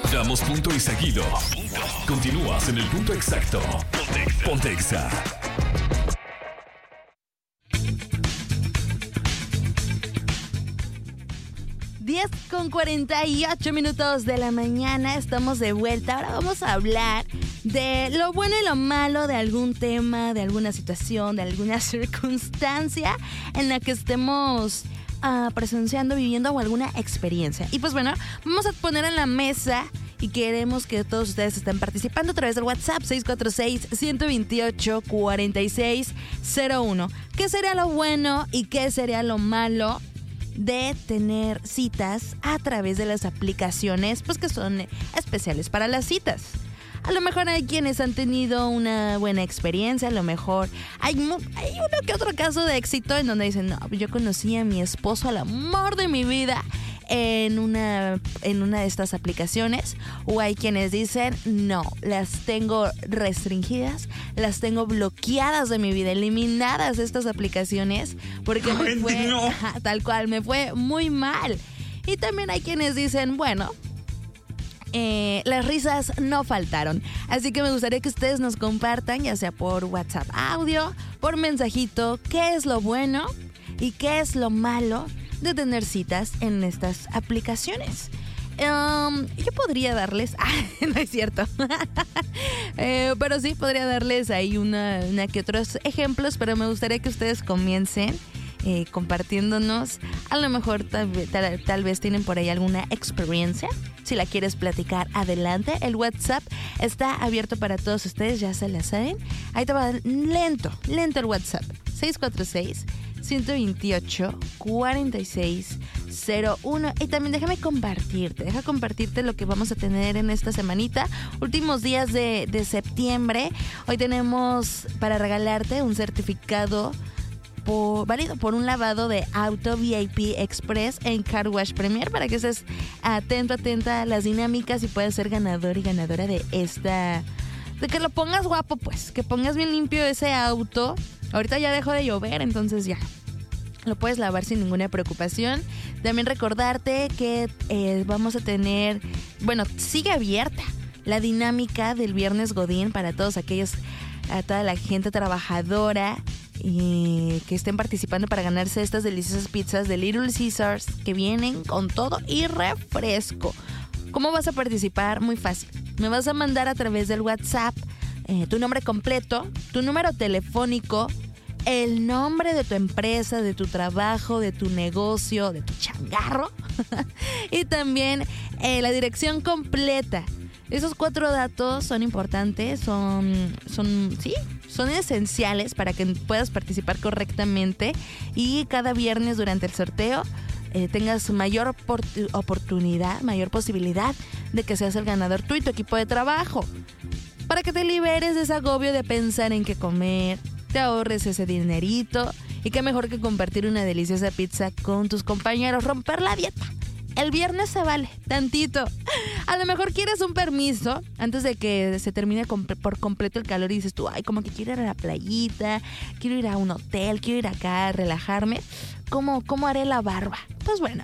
Damos punto y seguido. Continúas en el punto exacto. Ponte Exa. Diez con 48 minutos de la mañana, estamos de vuelta. Ahora vamos a hablar de lo bueno y lo malo de algún tema, de alguna situación, de alguna circunstancia en la que estemos presenciando, viviendo o alguna experiencia. Y pues bueno, vamos a poner en la mesa y queremos que todos ustedes estén participando a través del WhatsApp 646-128-4601. ¿Qué sería lo bueno y qué sería lo malo de tener citas a través de las aplicaciones, pues que son especiales para las citas? A lo mejor hay quienes han tenido una buena experiencia, a lo mejor hay uno que otro caso de éxito en donde dicen, no, yo conocí a mi esposo, al amor de mi vida, en una de estas aplicaciones. O hay quienes dicen, no, las tengo restringidas, las tengo bloqueadas de mi vida, eliminadas de estas aplicaciones, porque me fue, tal cual, me fue muy mal. Y también hay quienes dicen, bueno, las risas no faltaron. Así que me gustaría que ustedes nos compartan, ya sea por WhatsApp audio, por mensajito, qué es lo bueno y qué es lo malo de tener citas en estas aplicaciones. Yo podría darles... no es cierto. Pero sí podría darles ahí una que otros ejemplos, pero me gustaría que ustedes comiencen compartiéndonos. A lo mejor tal vez tienen por ahí alguna experiencia. Si la quieres platicar, adelante. El WhatsApp está abierto para todos ustedes, ya se la saben. Ahí te va lento el WhatsApp. 646-128-4601. Y también deja compartirte lo que vamos a tener en esta semanita. Últimos días de septiembre. Hoy tenemos para regalarte un certificado válido por un lavado de auto VIP Express en Car Wash Premier, para que estés atenta a las dinámicas y puedas ser ganador y ganadora de esta, de que lo pongas guapo, pues, que pongas bien limpio ese auto. Ahorita ya dejó de llover, entonces ya lo puedes lavar sin ninguna preocupación. También recordarte que vamos a tener, bueno, sigue abierta la dinámica del Viernes Godín para todos aquellos, a toda la gente trabajadora y que estén participando para ganarse estas deliciosas pizzas de Little Caesars que vienen con todo y refresco. ¿Cómo vas a participar? Muy fácil. Me vas a mandar a través del WhatsApp tu nombre completo, tu número telefónico, el nombre de tu empresa, de tu trabajo, de tu negocio, de tu changarro y también la dirección completa. Esos 4 datos son importantes, son esenciales para que puedas participar correctamente y cada viernes durante el sorteo tengas mayor oportunidad, mayor posibilidad de que seas el ganador tú y tu equipo de trabajo. Para que te liberes de ese agobio de pensar en qué comer, te ahorres ese dinerito y qué mejor que compartir una deliciosa pizza con tus compañeros, romper la dieta. El viernes se vale, tantito. A lo mejor quieres un permiso antes de que se termine por completo el calor y dices tú, ay, como que quiero ir a la playita, quiero ir a un hotel, quiero ir acá a relajarme. ¿Cómo haré la barba? Pues bueno,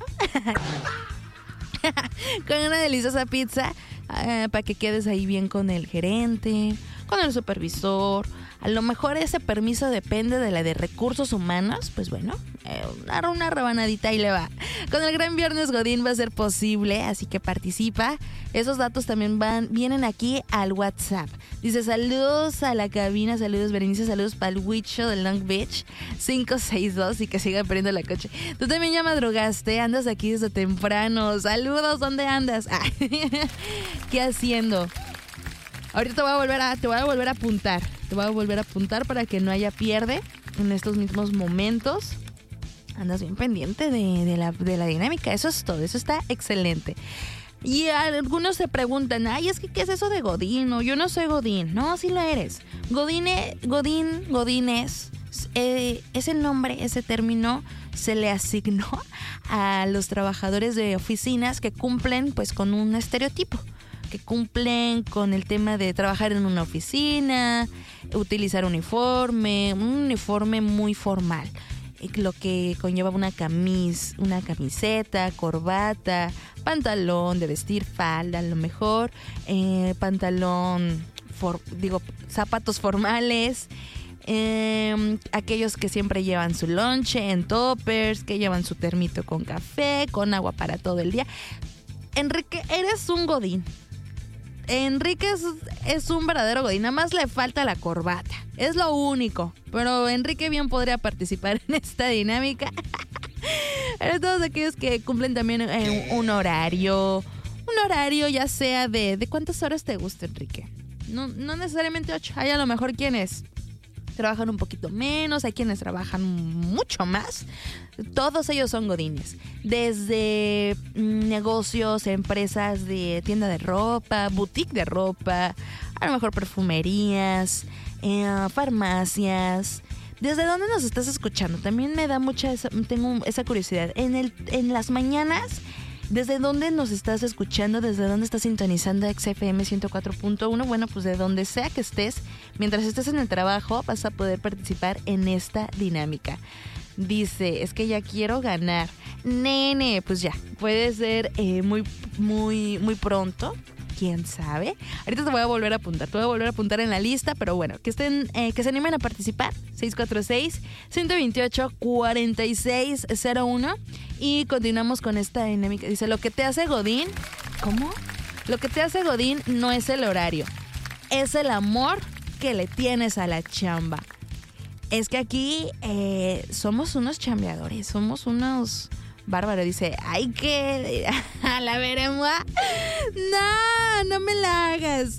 con una deliciosa pizza para que quedes ahí bien con el gerente, con el supervisor. A lo mejor ese permiso depende de la de recursos humanos. Pues bueno, una rebanadita y le va. Con el Gran Viernes Godín va a ser posible, así que participa. Esos datos también vienen aquí al WhatsApp. Dice, saludos a la cabina, saludos Berenice, saludos para el Huicho de Long Beach 562 y que siga perdiendo la coche. Tú también ya madrugaste, andas aquí desde temprano. Saludos, ¿dónde andas? ¿Qué haciendo? Ahorita te voy a volver a apuntar. Te voy a volver a apuntar para que no haya pierde en estos mismos momentos. Andas bien pendiente de la dinámica. Eso es todo. Eso está excelente. Y algunos se preguntan, ay, es que ¿qué es eso de Godín? No, yo no soy Godín. No, sí lo eres. Godínez, ese nombre, ese término se le asignó a los trabajadores de oficinas que cumplen pues con un estereotipo, que cumplen con el tema de trabajar en una oficina, utilizar un uniforme muy formal. lo que conlleva una camiseta, corbata, pantalón de vestir, falda, a lo mejor, zapatos formales. Aquellos que siempre llevan su lonche en toppers, que llevan su termito con café, con agua para todo el día. Enrique, eres un godín. Enrique es un verdadero godín, nada más le falta la corbata, es lo único. Pero Enrique bien podría participar en esta dinámica. Pero todos aquellos que cumplen también un horario ya sea de ¿cuántas horas te gusta, Enrique? No necesariamente 8, hay a lo mejor quienes trabajan un poquito menos, hay quienes trabajan mucho más. Todos ellos son godines. Desde negocios, empresas de tienda de ropa, boutique de ropa, a lo mejor perfumerías, farmacias. ¿Desde dónde nos estás escuchando? También me da tengo esa curiosidad. En las mañanas, ¿desde dónde nos estás escuchando? ¿Desde dónde estás sintonizando XFM 104.1? Bueno, pues de donde sea que estés, mientras estés en el trabajo, vas a poder participar en esta dinámica. Dice, es que ya quiero ganar. Nene, pues ya, puede ser muy, muy, muy pronto. ¿Quién sabe? Ahorita te voy a volver a apuntar en la lista, pero bueno, que se animen a participar. 646-128-4601 y continuamos con esta dinámica. Dice, lo que te hace godín, ¿cómo? Lo que te hace godín no es el horario, es el amor que le tienes a la chamba. Es que aquí somos unos chambeadores, somos unos bárbaros. Dice, ay, que a la veremos. No me la hagas.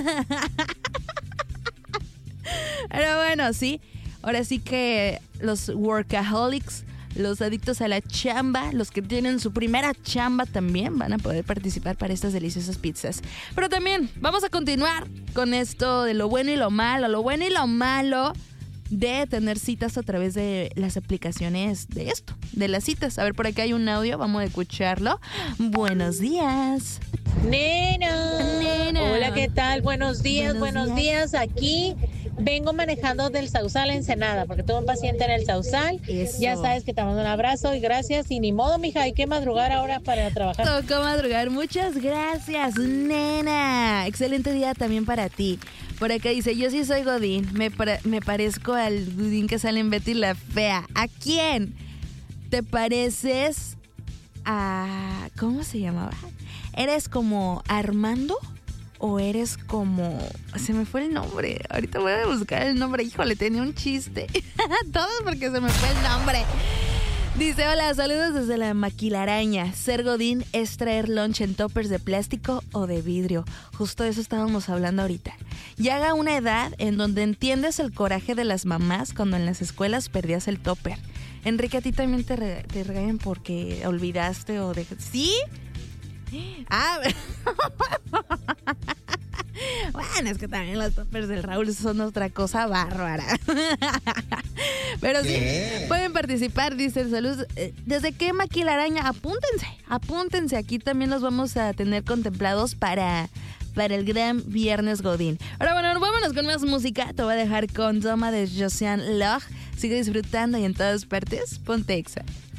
Pero bueno, sí. Ahora sí que los workaholics, los adictos a la chamba, los que tienen su primera chamba también van a poder participar para estas deliciosas pizzas. Pero también vamos a continuar con esto de lo bueno y lo malo de tener citas a través de las aplicaciones de las citas. A ver, por acá hay un audio, vamos a escucharlo. Buenos días. Nena. Hola, ¿qué tal? Buenos días. Aquí vengo manejando del Sausal a Ensenada, porque tuve un paciente en el Sausal. Eso. Ya sabes que te mando un abrazo y gracias. Y ni modo, mija, hay que madrugar ahora para trabajar. Tocó madrugar. Muchas gracias, nena. Excelente día también para ti. Por acá dice, yo sí soy godín. Me parezco al godín que sale en Betty la Fea. ¿A quién? ¿Te pareces a... ¿cómo se llamaba? ¿Eres como Armando? ¿O eres como... se me fue el nombre? Ahorita voy a buscar el nombre. Híjole, tenía un chiste. Todos porque se me fue el nombre. Dice, hola, saludos desde la Maquilaraña. Ser godín es traer lunch en toppers de plástico o de vidrio. Justo eso estábamos hablando ahorita. Llega una edad en donde entiendes el coraje de las mamás cuando en las escuelas perdías el topper. Enrique, ¿a ti también te regañan porque olvidaste o dejaste? ¿Sí? Ah, bueno, es que también los toppers del Raúl son otra cosa bárbara. Pero sí, pueden participar, dicen, saludos. ¿Desde qué Maquilaraña? Apúntense. Aquí también los vamos a tener contemplados para el gran Viernes Godín. Ahora, bueno, vámonos con más música. Te voy a dejar con Toma de Josiane Log. Sigue disfrutando y en todas partes, ponte Exa.